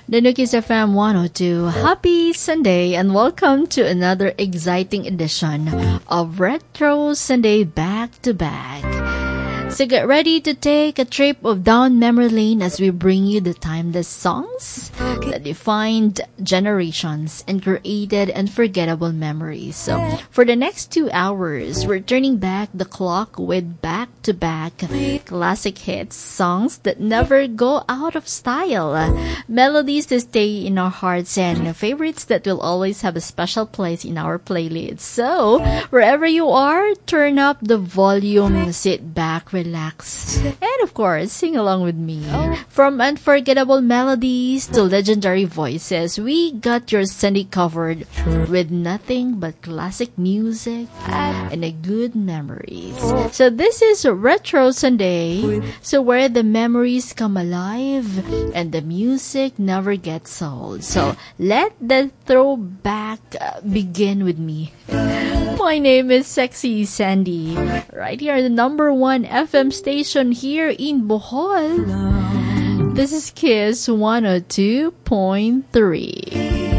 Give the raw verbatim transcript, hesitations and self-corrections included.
The Nukis F M one oh two. Happy Sunday and welcome to another exciting edition of Retro Sunday Back to Back. So get ready to take a trip of down memory lane as we bring you the timeless songs that defined generations and created unforgettable memories. So for the next two hours, we're turning back the clock with back-to-back classic hits, songs that never go out of style, melodies that stay in our hearts, and favorites that will always have a special place in our playlist. So wherever you are, turn up the volume, sit back, relax, and of course, sing along with me. From unforgettable melodies to legendary voices, we got your Sunday covered with nothing but classic music and a good memories. So this is Retro Sunday, so where the memories come alive and the music never gets old. So let the throwback begin with me. My name is Sexy Sandy, right here at the number one F M station here in Bohol. This is Kiss one oh two point three.